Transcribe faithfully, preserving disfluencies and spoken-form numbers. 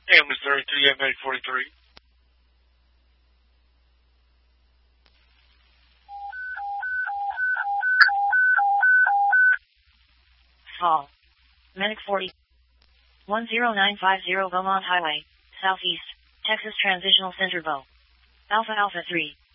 Family thirty-three, M eight forty-three. Call. Medic forty. one zero nine five zero Beaumont Highway, Southeast, Texas Transitional Center Bo. Alpha Alpha three.